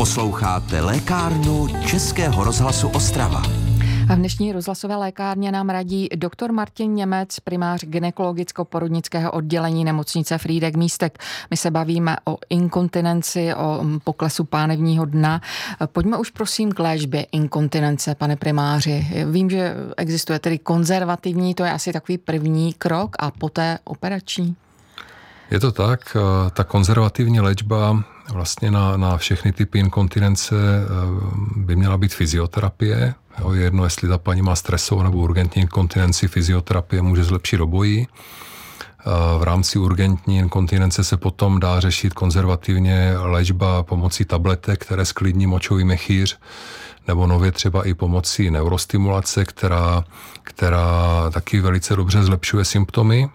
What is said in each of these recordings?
Posloucháte lékárnu Českého rozhlasu Ostrava. A v dnešní rozhlasové lékárně nám radí doktor Martin Němec, primář gynekologicko-porodnického oddělení nemocnice Frýdek-Místek. My se bavíme o inkontinenci, o poklesu pánevního dna. Pojďme už prosím k léčbě inkontinence, pane primáři. Vím, že existuje tedy konzervativní, to je asi takový první krok, a poté operační. Je to tak, ta konzervativní léčba vlastně na všechny typy inkontinence by měla být fyzioterapie. Je jedno, jestli ta paní má stresovou nebo urgentní inkontinenci, fyzioterapie může zlepšit obojí. V rámci urgentní inkontinence se potom dá řešit konzervativně léčba pomocí tabletek, které sklidní močový mechýř, nebo nově třeba i pomocí neurostimulace, která taky velice dobře zlepšuje symptomy.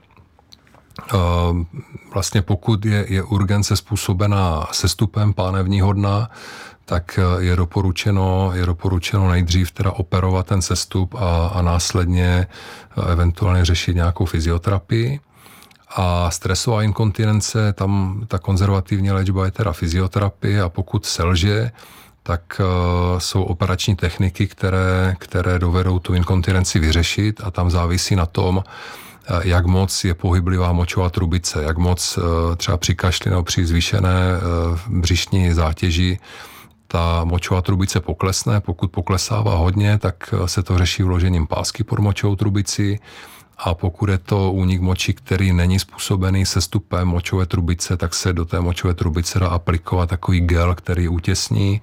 Vlastně pokud je urgence způsobená sestupem pánevního dna, tak je doporučeno nejdřív teda operovat ten sestup a následně eventuálně řešit nějakou fyzioterapii. A stresová inkontinence, tam ta konzervativní léčba je teda fyzioterapie, a pokud selže, tak jsou operační techniky, které dovedou tu inkontinenci vyřešit, a tam závisí na tom, jak moc je pohyblivá močová trubice, jak moc třeba při kašli nebo při zvýšené břišní zátěži ta močová trubice poklesne. Pokud poklesává hodně, tak se to řeší vložením pásky pod močovou trubici, a pokud je to únik moči, který není způsobený sestupem močové trubice, tak se do té močové trubice dá aplikovat takový gel, který utěsní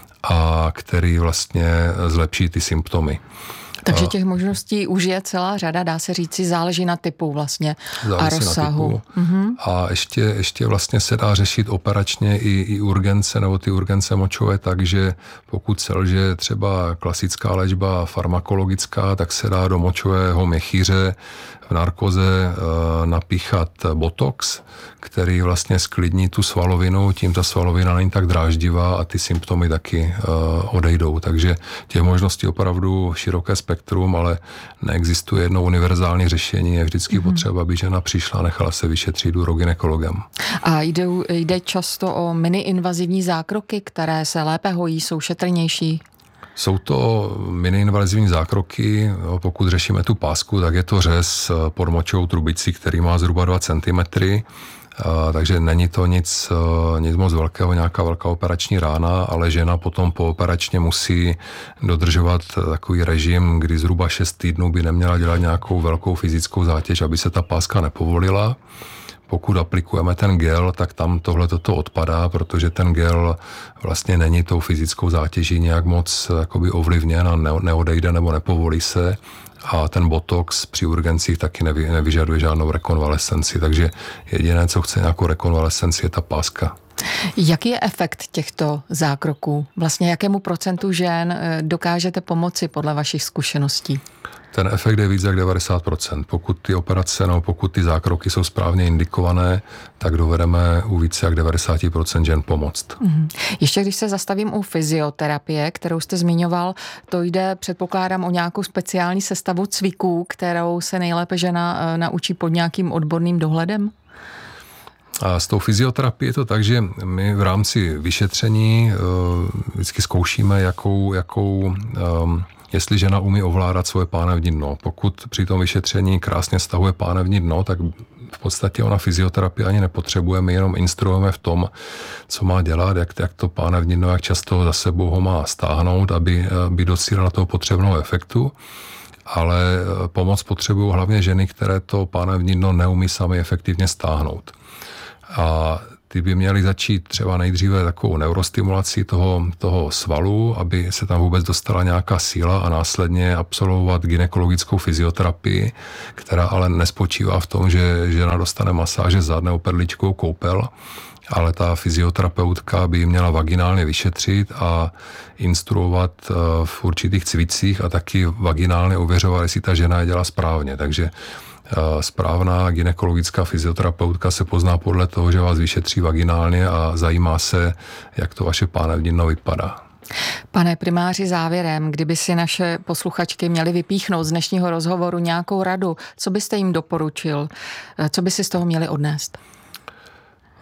a který vlastně zlepší ty symptomy. Takže těch možností už je celá řada, dá se říci, záleží na typu vlastně a rozsahu. A ještě vlastně se dá řešit operačně i urgence nebo ty urgence močové, takže pokud selže třeba klasická léčba farmakologická, tak se dá do močového měchýře v narkoze napíchat botox, který vlastně sklidní tu svalovinu, tím ta svalovina není tak dráždivá a ty symptomy taky odejdou. Takže těch možností opravdu široké spektrum, ale neexistuje jedno univerzální řešení. Je vždycky potřeba, aby žena přišla a nechala se vyšetřit urogynekologem. A jde často o miniinvazivní zákroky, které se lépe hojí, jsou šetrnější? Jsou to miniinvazivní zákroky. Pokud řešíme tu pásku, tak je to řez pod močovou trubicí, který má zhruba 2 cm. Takže není to nic moc velkého, nějaká velká operační rána, ale žena potom pooperačně musí dodržovat takový režim, kdy zhruba 6 týdnů by neměla dělat nějakou velkou fyzickou zátěž, aby se ta páska nepovolila. Pokud aplikujeme ten gel, tak tam tohle toto odpadá, protože ten gel vlastně není tou fyzickou zátěží nějak moc jakoby ovlivněn a neodejde nebo nepovolí se. A ten botox při urgencích taky nevyžaduje žádnou rekonvalescenci, takže jediné, co chce nějakou rekonvalescenci, je ta páska. Jaký je efekt těchto zákroků? Vlastně jakému procentu žen dokážete pomoci podle vašich zkušeností? Ten efekt je víc jak 90%. Pokud ty operace nebo pokud ty zákroky jsou správně indikované, tak dovedeme u více jak 90% žen pomoct. Ještě když se zastavím u fyzioterapie, kterou jste zmiňoval, to jde, předpokládám, o nějakou speciální sestavu cviků, kterou se nejlépe žena naučí pod nějakým odborným dohledem? A s tou fyzioterapií je to tak, že my v rámci vyšetření vždycky zkoušíme, jestli žena umí ovládat svoje pánevní dno. Pokud při tom vyšetření krásně stahuje pánevní dno, tak v podstatě ona fyzioterapii ani nepotřebuje, my jenom instruujeme v tom, co má dělat, jak to pánevní dno, jak často za sebou ho má stáhnout, aby docílila toho potřebného efektu. Ale pomoc potřebují hlavně ženy, které to pánevní dno neumí sami efektivně stáhnout. A ty by měly začít třeba nejdříve takovou neurostimulací toho svalu, aby se tam vůbec dostala nějaká síla, a následně absolvovat gynekologickou fyzioterapii, která ale nespočívá v tom, že žena dostane masáže zad nebo perličkou koupel, ale ta fyzioterapeutka by ji měla vaginálně vyšetřit a instruovat v určitých cvicích a taky vaginálně ověřovat, jestli ta žena je dělá správně. Takže správná gynekologická fyzioterapeutka se pozná podle toho, že vás vyšetří vaginálně a zajímá se, jak to vaše pánevní dno vypadá. Pane primáři, závěrem, kdyby si naše posluchačky měly vypíchnout z dnešního rozhovoru nějakou radu, co byste jim doporučil? Co by si z toho měli odnést?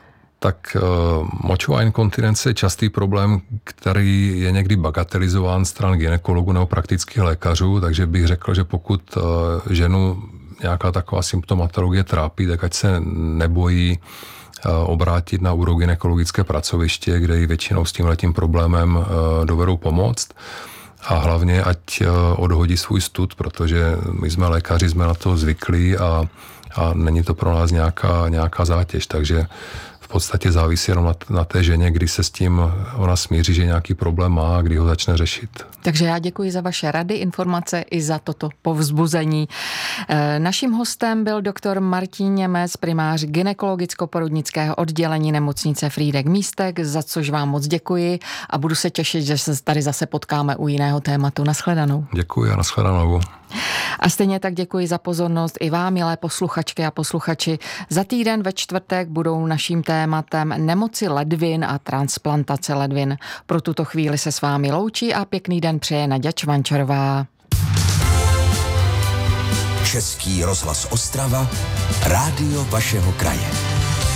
tak močová inkontinence je častý problém, který je někdy bagatelizován stran gynekologů nebo praktických lékařů, takže bych řekl, že pokud ženu nějaká taková symptomatologie trápí, tak ať se nebojí obrátit na urogynekologické pracoviště, kde ji většinou s tímhletím problémem dovedou pomoct. A hlavně, ať odhodí svůj stud, protože my jsme lékaři, jsme na to zvyklí a není to pro nás nějaká zátěž. Takže v podstatě závisí jenom na té ženě, kdy se s tím ona smíří, že nějaký problém má a kdy ho začne řešit. Takže já děkuji za vaše rady, informace i za toto povzbuzení. Naším hostem byl doktor Martin Němec, primář gynekologicko-porodnického oddělení nemocnice Frýdek-Místek, za což vám moc děkuji a budu se těšit, že se tady zase potkáme u jiného tématu. Nashledanou. Děkuji a nashledanou. A stejně tak děkuji za pozornost i vám, milé posluchačky a posluchači. Za týden ve čtvrtek budou naším tématem nemoci ledvin a transplantace ledvin. Pro tuto chvíli se s vámi loučí a pěkný den přeje Naďa Čvančarová. Český rozhlas Ostrava, rádio vašeho kraje.